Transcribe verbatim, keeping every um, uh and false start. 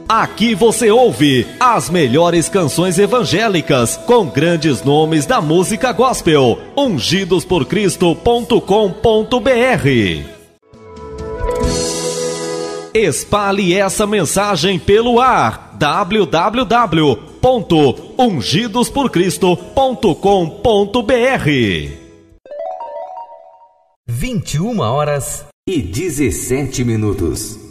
Aqui você ouve as melhores canções evangélicas com grandes nomes da música gospel. ungidos por cristo ponto com ponto b r. Espalhe essa mensagem pelo ar. w w w ponto ungidos por cristo ponto com ponto b r. vinte e uma horas e dezessete minutos.